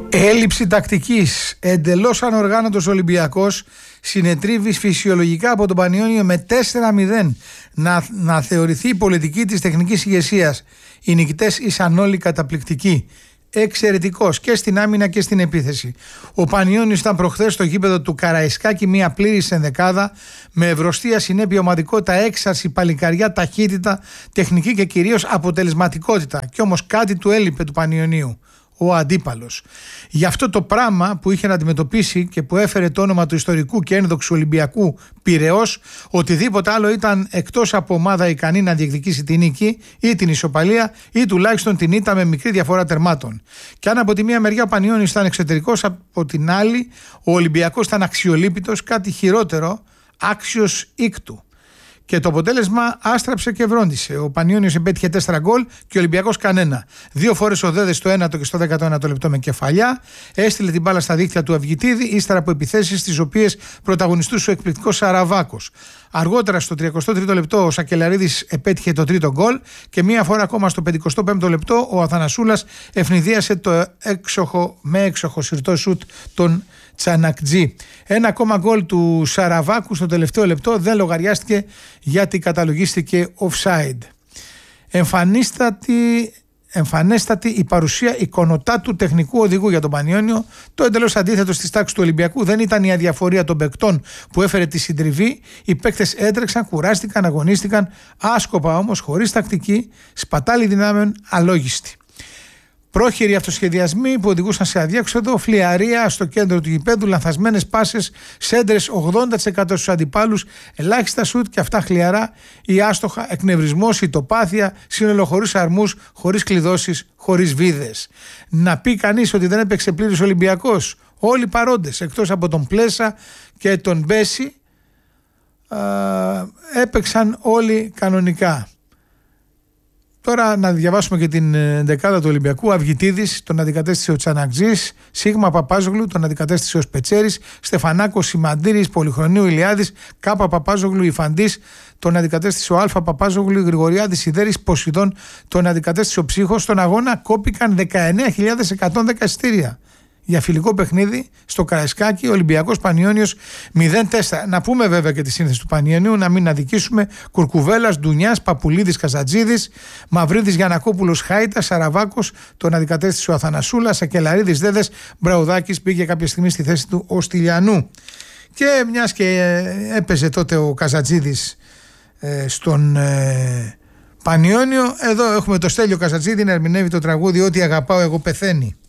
Έλλειψη τακτικής. Εντελώς ανοργάνωτος Ολυμπιακός συνετρίβει φυσιολογικά από τον Πανιόνιο με 4-0. Να θεωρηθεί η πολιτική της τεχνικής ηγεσίας. Οι νικητές ήσαν όλοι καταπληκτικοί. Εξαιρετικός και στην άμυνα και στην επίθεση. Ο Πανιόνιος ήταν προχθές στο γήπεδο του Καραϊσκάκη μια πλήρης ενδεκάδα με ευρωστία, συνέπεια, ομαδικότητα, έξαρση, παλικαριά, ταχύτητα, τεχνική και κυρίως αποτελεσματικότητα. Κι όμως κάτι του έλειπε του Πανιωνίου. Ο αντίπαλος. Γι' αυτό το πράγμα που είχε να αντιμετωπίσει και που έφερε το όνομα του ιστορικού και ένδοξου Ολυμπιακού Πειραιώς, οτιδήποτε άλλο ήταν εκτός από ομάδα ικανή να διεκδικήσει την νίκη ή την ισοπαλία ή τουλάχιστον την ήττα με μικρή διαφορά τερμάτων. Και αν από τη μία μεριά ο Πανιώνης ήταν εξωτερικός, από την άλλη ο Ολυμπιακός ήταν αξιολύπητος, κάτι χειρότερο, άξιος ίκτου. Και το αποτέλεσμα άστραψε και βρόντισε. Ο Πανιώνιος επέτυχε 4 γκολ και ο Ολυμπιακός κανένα. 2 φορές ο Δέδες στο 1ο και στο 19ο λεπτό με κεφαλιά. Έστειλε την μπάλα στα δίχτυα του Αυγητίδη, ύστερα από επιθέσεις στις οποίες πρωταγωνιστούσε ο εκπληκτικός Σαραβάκος. Αργότερα στο 33ο λεπτό ο Σακελαρίδης επέτυχε το 3ο γκολ και μία φορά ακόμα στο 55ο λεπτό ο Αθανασούλας ευνηδίασε το έξοχο συρτό σουτ των Τσανακτζή. Ένα ακόμα γκολ του Σαραβάκου στο τελευταίο λεπτό δεν λογαριάστηκε γιατί καταλογίστηκε offside. Εμφανέστατη η παρουσία εικονοτάτου τεχνικού οδηγού για τον Πανιόνιο. Το εντελώς αντίθετο στις τάξεις του Ολυμπιακού δεν ήταν η αδιαφορία των παικτών που έφερε τη συντριβή. Οι παίκτες έτρεξαν, κουράστηκαν, αγωνίστηκαν, άσκοπα όμως, χωρίς τακτική, σπατάλη δυνάμεων, αλόγιστοι. Πρόχειροι αυτοσχεδιασμοί που οδηγούσαν σε αδιέξοδο, φλιαρία στο κέντρο του γηπέδου, λανθασμένες πάσες, σέντρες 80% στους αντιπάλους, ελάχιστα σουτ και αυτά χλιαρά ή άστοχα, εκνευρισμός, ητοπάθεια, σύνολο χωρίς αρμούς, χωρίς κλειδώσεις, χωρίς βίδες. Να πει κανείς ότι δεν έπαιξε πλήρης Ολυμπιακός. Όλοι παρόντες, εκτός από τον Πλέσα και τον Μπέση, έπαιξαν όλοι κανονικά. Τώρα να διαβάσουμε και την δεκάδα του Ολυμπιακού. Αυγητίδης τον αντικατέστησε ο Τσανακτζής, Σίγμα Παπάζογλου τον αντικατέστησε ο Σπετσέρης, Στεφανάκος Σιμαντήρης, Πολυχρονίου Ηλιάδης, Κάπα Παπάζογλου Ιφαντής τον αντικατέστησε ο Αλφα Παπάζογλου, Γρηγοριάδης Ιδέρης, Ποσειδών τον αντικατέστησε ο Ψύχος. Στον αγώνα κόπηκαν 19.110 εισιτήρια για φιλικό παιχνίδι στο Καραϊσκάκι, Ολυμπιακός Πανιώνιος 0-4. Να πούμε βέβαια και τη σύνθεση του Πανιωνίου, να μην αδικήσουμε. Κουρκουβέλας, Ντουνιάς, Παπουλίδης, Καζατζίδης, Μαυρίδης, Γιανακόπουλος, Χάιτα, Σαραβάκος, τον αντικατέστησε ο Αθανασούλας, Σακελαρίδης, Δέδες, Μπραουδάκης πήγε κάποια στιγμή στη θέση του ο Στυλιανού. Και μιας και έπαιζε τότε ο Καζατζίδης στον Πανιώνιο, εδώ έχουμε το Στέλιο Καζατζίδη να ερμηνεύει το τραγούδι «Ό,τι αγαπάω εγώ πεθαίνει».